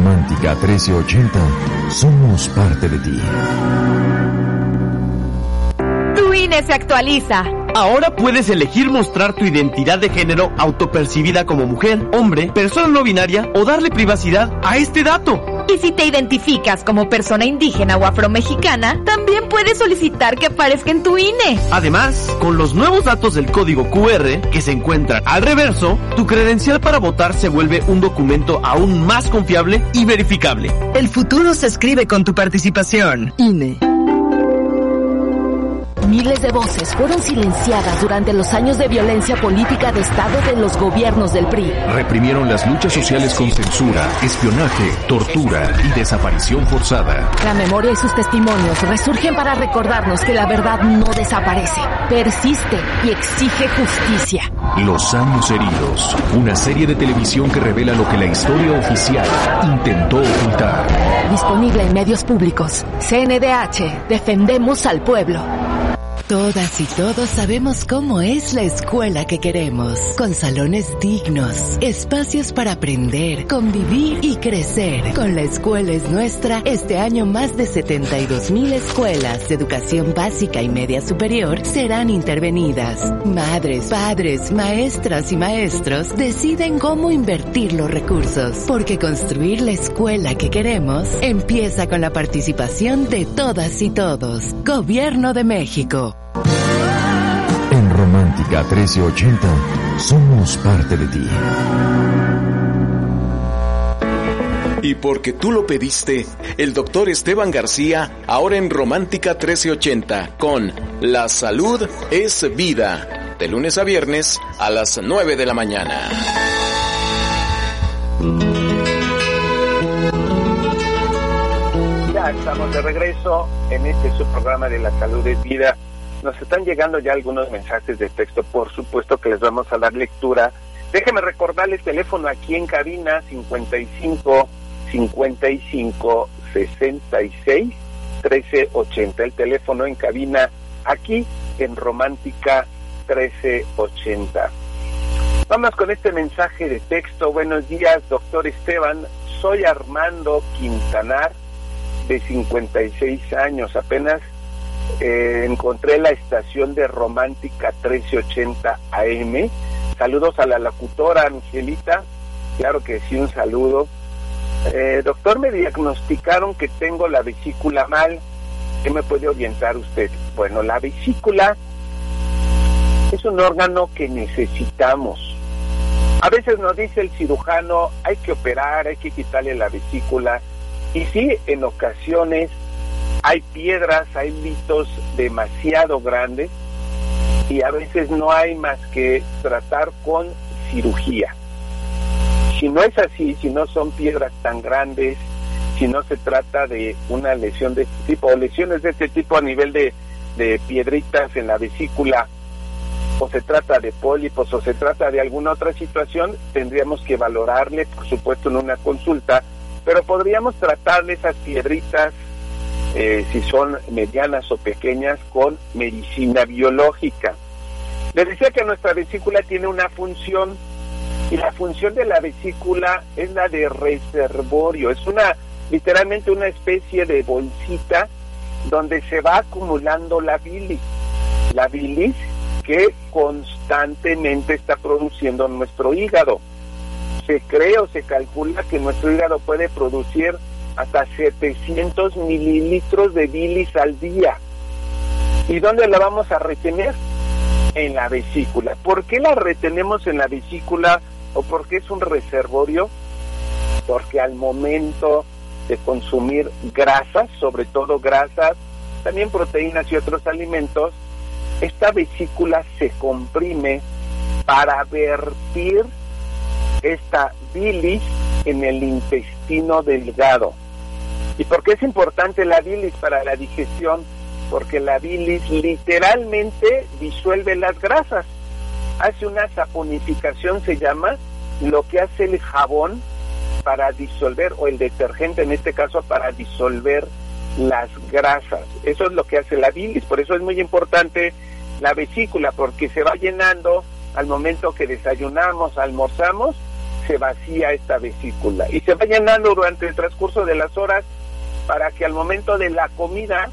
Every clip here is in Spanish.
Romántica 1380 somos parte de ti. Tu INE se actualiza. Ahora puedes elegir mostrar tu identidad de género autopercibida como mujer, hombre, persona no binaria o darle privacidad a este dato. Y si te identificas como persona indígena o afromexicana, también puedes solicitar que aparezca en tu INE. Además, con los nuevos datos del código QR que se encuentran al reverso, tu credencial para votar se vuelve un documento aún más confiable y verificable. El futuro se escribe con tu participación. INE. Miles de voces fueron silenciadas durante los años de violencia política de Estado de los gobiernos del PRI. Reprimieron las luchas sociales con censura, espionaje, tortura y desaparición forzada. La memoria y sus testimonios resurgen para recordarnos que la verdad no desaparece, persiste y exige justicia. Los años heridos, una serie de televisión que revela lo que la historia oficial intentó ocultar. Disponible en medios públicos. CNDH, defendemos al pueblo. Todas y todos sabemos cómo es la escuela que queremos, con salones dignos, espacios para aprender, convivir y crecer. Con La Escuela es Nuestra, este año más de 72,000 escuelas de educación básica y media superior serán intervenidas. Madres, padres, maestras y maestros deciden cómo invertir los recursos, porque construir la escuela que queremos empieza con la participación de todas y todos. Gobierno de México. En Romántica 1380 somos parte de ti. Y porque tú lo pediste, el doctor Esteban García, ahora en Romántica 1380, con La Salud es Vida, de lunes a viernes a las 9 de la mañana. Ya estamos de regreso en este subprograma de La Salud es Vida. Nos están llegando ya algunos mensajes de texto, por supuesto que les vamos a dar lectura. Déjeme recordarle el teléfono aquí en cabina, 55 55 66 1380. El teléfono en cabina aquí en Romántica 1380. Vamos con este mensaje de texto. Buenos días, doctor Esteban. Soy Armando Quintanar, de 56 años. Apenas encontré la estación de Romántica 1380 AM. Saludos a la locutora Angelita. Claro que sí, un saludo. Doctor, me diagnosticaron que tengo la vesícula mal. ¿Qué me puede orientar usted? Bueno, la vesícula es un órgano que necesitamos. A veces nos dice el cirujano, hay que operar, hay que quitarle la vesícula. Y sí, en ocasiones hay piedras, hay litos demasiado grandes y a veces no hay más que tratar con cirugía. Si no es así, si no son piedras tan grandes, si no se trata de una lesión de este tipo o lesiones de este tipo a nivel de piedritas en la vesícula, o se trata de pólipos o se trata de alguna otra situación, tendríamos que valorarle, por supuesto, en una consulta, pero podríamos tratarle esas piedritas, si son medianas o pequeñas, con medicina biológica. Les decía que nuestra vesícula tiene una función, y la función de la vesícula es la de reservorio. Es literalmente una especie de bolsita donde se va acumulando la bilis que constantemente está produciendo nuestro hígado. Se cree o se calcula que nuestro hígado puede producir hasta 700 mililitros de bilis al día. ¿Y dónde la vamos a retener? En la vesícula. ¿Por qué la retenemos en la vesícula o por qué es un reservorio? Porque al momento de consumir grasas, sobre todo grasas, también proteínas y otros alimentos, esta vesícula se comprime para vertir esta bilis en el intestino delgado. ¿Y por qué es importante la bilis para la digestión? Porque la bilis literalmente disuelve las grasas. Hace una saponificación, se llama, lo que hace el jabón para disolver, o el detergente en este caso, para disolver las grasas. Eso es lo que hace la bilis. Por eso es muy importante la vesícula, porque se va llenando al momento que desayunamos, almorzamos, se vacía esta vesícula y se va llenando durante el transcurso de las horas para que al momento de la comida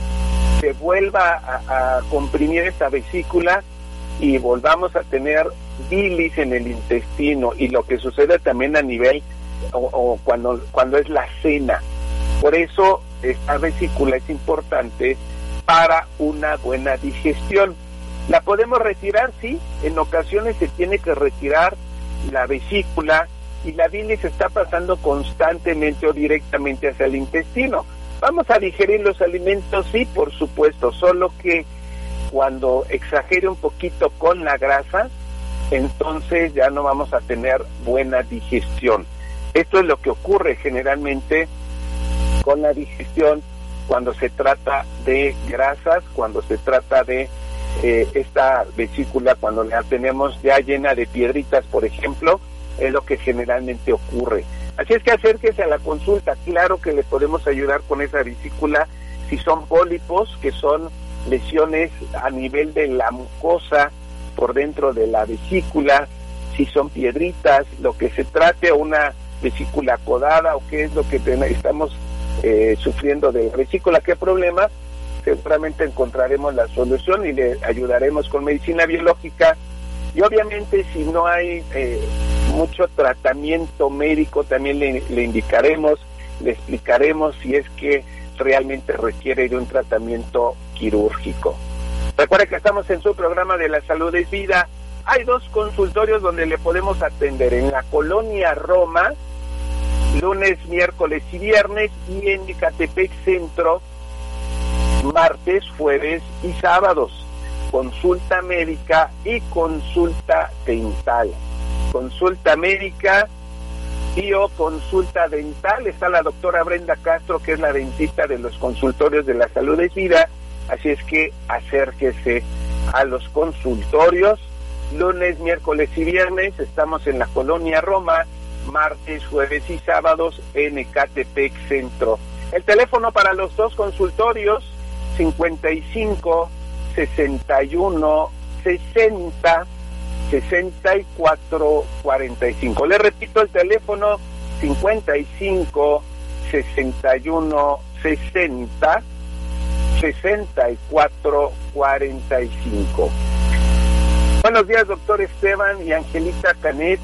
se vuelva a comprimir esta vesícula y volvamos a tener bilis en el intestino, y lo que sucede también a nivel o cuando es la cena. Por eso esta vesícula es importante para una buena digestión. ¿La podemos retirar? Sí, en ocasiones se tiene que retirar la vesícula y la bilis está pasando constantemente o directamente hacia el intestino. ¿Vamos a digerir los alimentos? Sí, por supuesto, solo que cuando exagere un poquito con la grasa, entonces ya no vamos a tener buena digestión. Esto es lo que ocurre generalmente con la digestión cuando se trata de grasas, cuando se trata de esta vesícula, cuando la tenemos ya llena de piedritas, por ejemplo, es lo que generalmente ocurre. Así es que acérquese a la consulta. Claro que le podemos ayudar con esa vesícula si son pólipos, que son lesiones a nivel de la mucosa por dentro de la vesícula, si son piedritas, lo que se trate, o una vesícula acodada, o qué es lo que estamos sufriendo de la vesícula, qué problema, seguramente encontraremos la solución y le ayudaremos con medicina biológica. Y obviamente si no hay mucho tratamiento médico, también le indicaremos, le explicaremos si es que realmente requiere de un tratamiento quirúrgico. Recuerde que estamos en su programa de La Salud es Vida. Hay 2 consultorios donde le podemos atender: en la Colonia Roma, lunes, miércoles y viernes, y en Ecatepec Centro, martes, jueves y sábados. Consulta médica y consulta dental. Consulta médica y o consulta dental. Está la doctora Brenda Castro, que es la dentista de los consultorios de La Salud es Vida. Así es que acérquese a los consultorios. Lunes, miércoles y viernes estamos en la Colonia Roma, martes, jueves y sábados en Ecatepec Centro. El teléfono para los 2 consultorios, 55 61 60 64 45. Le repito el teléfono: 55 61 60 64 45. Buenos días, doctor Esteban y Angelita Canet,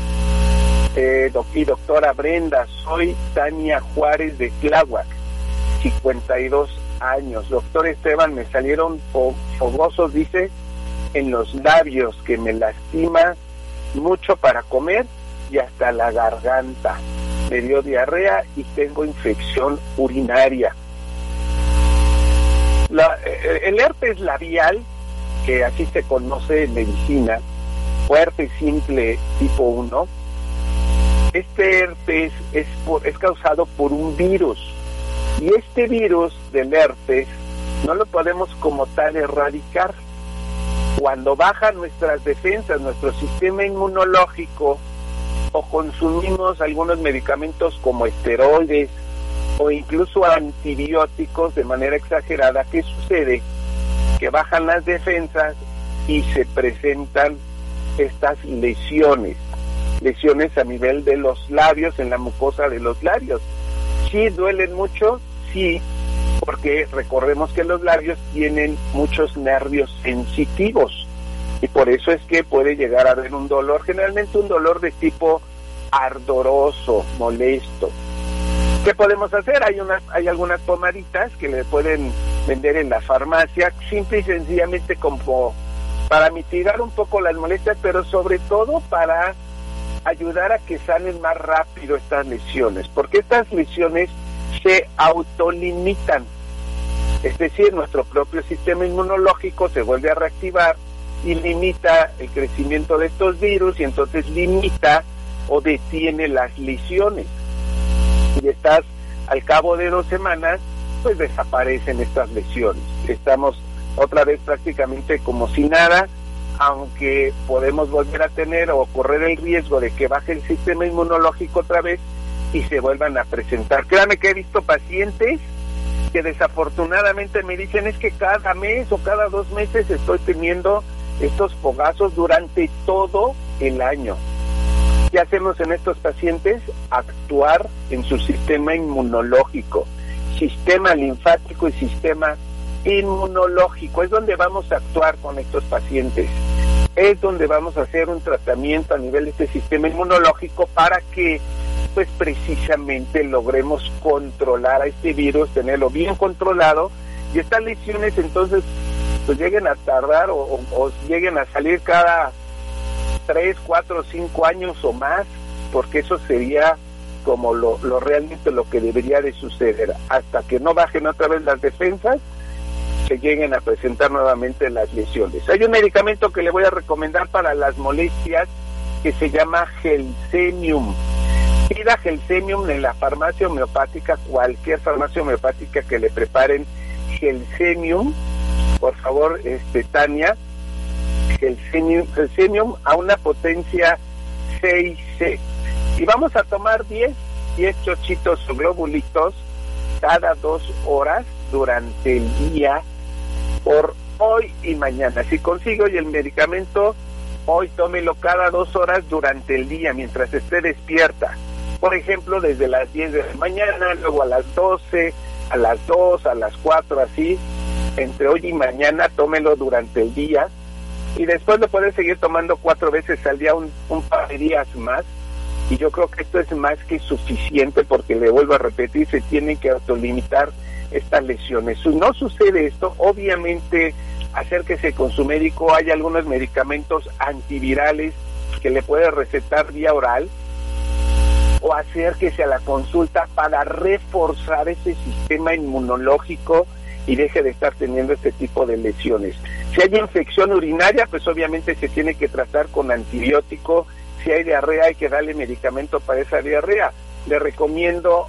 y doctora Brenda. Soy Tania Juárez de Tláhuac, 52 años. Doctor Esteban, me salieron fogosos, dice, en los labios, que me lastima mucho para comer y hasta la garganta. Me dio diarrea y tengo infección urinaria. El herpes labial, que así se conoce en medicina, o herpes simple tipo 1, este herpes es causado por un virus, y este virus del herpes no lo podemos como tal erradicar. Cuando bajan nuestras defensas, nuestro sistema inmunológico, o consumimos algunos medicamentos como esteroides o incluso antibióticos de manera exagerada, ¿qué sucede? Que bajan las defensas y se presentan estas lesiones a nivel de los labios, en la mucosa de los labios. ¿Sí duelen mucho? Sí, porque recordemos que los labios tienen muchos nervios sensitivos y por eso es que puede llegar a haber un dolor, generalmente un dolor de tipo ardoroso, molesto. ¿Qué podemos hacer? Hay algunas pomaditas que le pueden vender en la farmacia, simple y sencillamente como para mitigar un poco las molestias, pero sobre todo para ayudar a que sanen más rápido estas lesiones, porque estas lesiones se autolimitan, es decir, nuestro propio sistema inmunológico se vuelve a reactivar y limita el crecimiento de estos virus, y entonces limita o detiene las lesiones. Y estás al cabo de 2 semanas, pues desaparecen estas lesiones. Estamos otra vez prácticamente como si nada, aunque podemos volver a tener o correr el riesgo de que baje el sistema inmunológico otra vez y se vuelvan a presentar. Créame que he visto pacientes que desafortunadamente me dicen: es que cada mes o cada 2 meses estoy teniendo estos fogazos durante todo el año. ¿Qué hacemos en estos pacientes? Actuar en su sistema inmunológico, sistema linfático y sistema inmunológico. Es donde vamos a actuar con estos pacientes. Es donde vamos a hacer un tratamiento a nivel de este sistema inmunológico para que, pues precisamente, logremos controlar a este virus, tenerlo bien controlado, y estas lesiones entonces pues lleguen a tardar o lleguen a salir cada 3, 4, 5 años o más, porque eso sería como lo realmente lo que debería de suceder, hasta que no bajen otra vez las defensas, se lleguen a presentar nuevamente las lesiones. Hay un medicamento que le voy a recomendar para las molestias que se llama Gelsemium. Pida Gelsemium en la farmacia homeopática, cualquier farmacia homeopática que le preparen Gelsemium, por favor, Tania, Gelsemium a una potencia 6C. Y vamos a tomar 10 chochitos o globulitos cada 2 horas durante el día, por hoy y mañana. Si consigo y el medicamento, hoy tómelo cada 2 horas durante el día, mientras esté despierta. Por ejemplo, desde las 10 de la mañana, luego a las 12, a las 2, a las 4, así. Entre hoy y mañana, tómelo durante el día. Y después lo puedes seguir tomando 4 veces al día, un par de días más. Y yo creo que esto es más que suficiente, porque le vuelvo a repetir, se tienen que autolimitar estas lesiones. Si no sucede esto, obviamente acérquese con su médico. Hay algunos medicamentos antivirales que le puede recetar vía oral, o acérquese a la consulta para reforzar ese sistema inmunológico y deje de estar teniendo este tipo de lesiones. Si hay infección urinaria, pues obviamente se tiene que tratar con antibiótico. Si hay diarrea, hay que darle medicamento para esa diarrea. Le recomiendo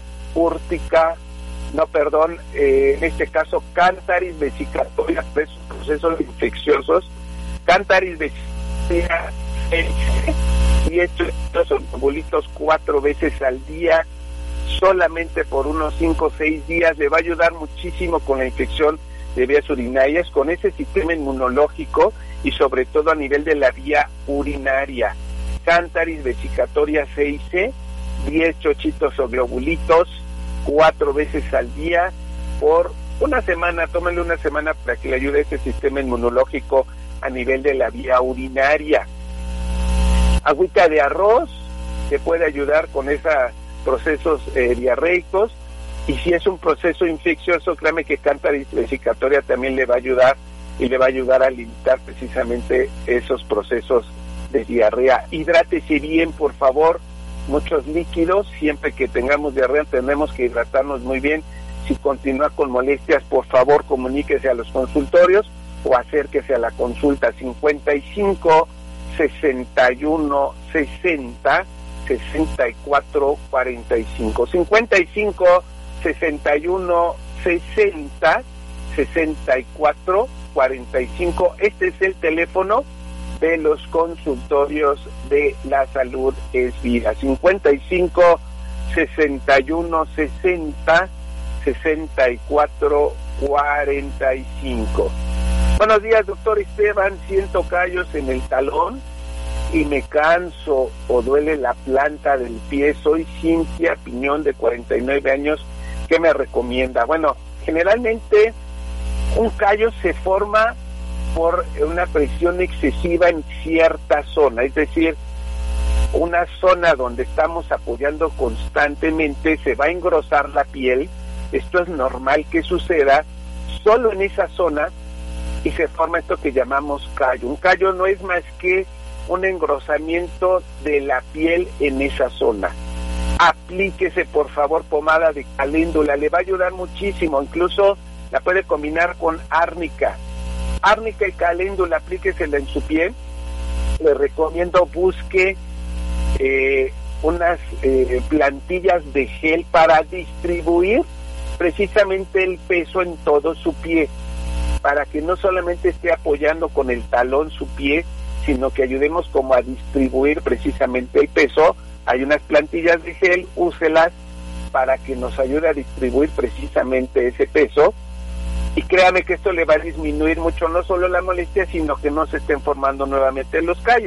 en este caso Cantaris vesicatoria para esos procesos infecciosos. Cantaris vesicatoria, y estos son globulitos 4 veces al día, solamente por unos 5 o 6 días. Le va a ayudar muchísimo con la infección de vías urinarias, con ese sistema inmunológico y sobre todo a nivel de la vía urinaria. Cantaris vesicatoria 6C, 10 chochitos o globulitos 4 veces al día por una semana. Tómenle una semana para que le ayude a ese sistema inmunológico a nivel de la vía urinaria. Agüita de arroz que puede ayudar con esos procesos diarreicos, y si es un proceso infeccioso, créame que Cantaris vesicatoria también le va a ayudar, y le va a ayudar a limitar precisamente esos procesos de diarrea. Hidrátese bien, por favor, muchos líquidos. Siempre que tengamos diarrea tenemos que hidratarnos muy bien. Si continúa con molestias, por favor comuníquese a los consultorios o acérquese a la consulta. 55 61 60 64 45, 55 61 60 64 45. Este es el teléfono de los consultorios de La Salud es Vida. 55 61 60 64 45. Buenos días, doctor Esteban. Siento callos en el talón y me canso o duele la planta del pie. Soy Cintia Piñón, de 49 años. ¿Qué me recomienda? Bueno, generalmente un callo se forma por una presión excesiva en cierta zona, es decir, una zona donde estamos apoyando constantemente, se va a engrosar la piel. Esto es normal que suceda solo en esa zona y se forma esto que llamamos callo. Un callo no es más que un engrosamiento de la piel en esa zona. Aplíquese, por favor, pomada de caléndula, le va a ayudar muchísimo. Incluso la puede combinar con árnica. Árnica y caléndula, aplíquesela en su piel. Le recomiendo busque unas plantillas de gel para distribuir precisamente el peso en todo su pie, para que no solamente esté apoyando con el talón su pie, sino que ayudemos como a distribuir precisamente el peso. Hay unas plantillas de gel, úselas para que nos ayude a distribuir precisamente ese peso, y créame que esto le va a disminuir mucho no solo la molestia, sino que no se estén formando nuevamente los callos.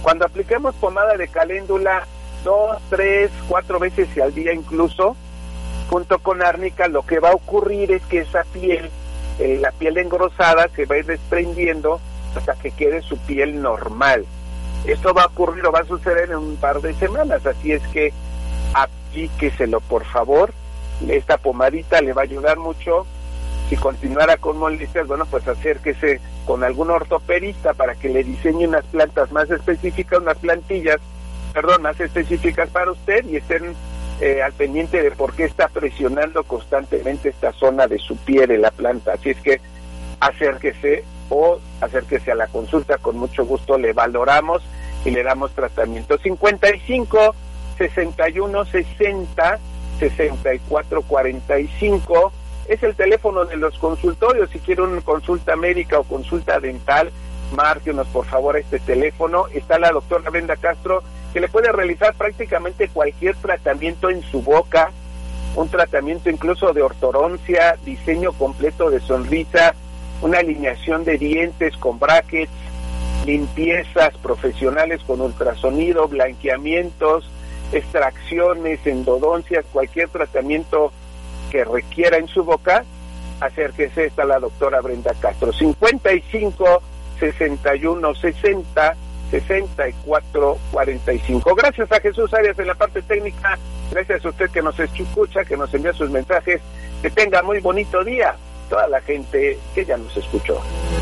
Cuando apliquemos pomada de caléndula 2, 3, 4 veces al día incluso, junto con árnica, lo que va a ocurrir es que esa piel, la piel engrosada, se va a ir desprendiendo hasta que quede su piel normal. Esto va a ocurrir o va a suceder en un par de semanas, así es que aplíqueselo, por favor. Esta pomadita le va a ayudar mucho. Si continuara con molestias, bueno, pues acérquese con algún ortopedista para que le diseñe unas plantas más específicas, unas plantillas, más específicas para usted, y estén al pendiente de por qué está presionando constantemente esta zona de su piel de la planta. Así es que acérquese a la consulta, con mucho gusto le valoramos y le damos tratamiento. 55 61 60 64 45 es el teléfono de los consultorios. Si quiere una consulta médica o consulta dental, márquenos por favor a este teléfono. Está la doctora Brenda Castro, que le puede realizar prácticamente cualquier tratamiento en su boca, un tratamiento incluso de ortodoncia, diseño completo de sonrisa, una alineación de dientes con brackets, limpiezas profesionales con ultrasonido, blanqueamientos, extracciones, endodoncias, cualquier tratamiento que requiera en su boca, acérquese, está la doctora Brenda Castro. 55 61 60 64 45. Gracias a Jesús Arias en la parte técnica, gracias a usted que nos escucha, que nos envía sus mensajes. Que tenga muy bonito día toda la gente que ya nos escuchó.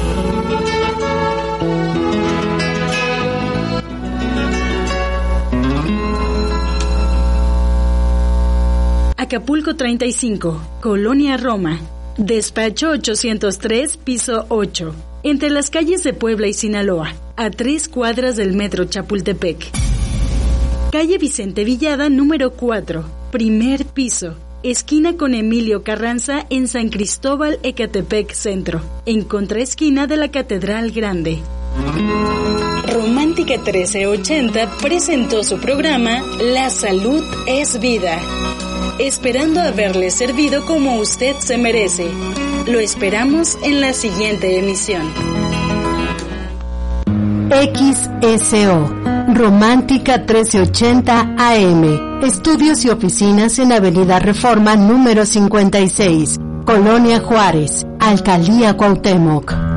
Acapulco 35, Colonia Roma, despacho 803, piso 8, entre las calles de Puebla y Sinaloa, a 3 cuadras del metro Chapultepec. Calle Vicente Villada, número 4, primer piso, esquina con Emilio Carranza en San Cristóbal, Ecatepec Centro, en contraesquina de la Catedral Grande. Romántica 1380 presentó su programa La Salud es Vida, esperando haberle servido como usted se merece. Lo esperamos en la siguiente emisión. XSO, Romántica 1380 AM, estudios y oficinas en Avenida Reforma número 56, Colonia Juárez, Alcaldía Cuauhtémoc.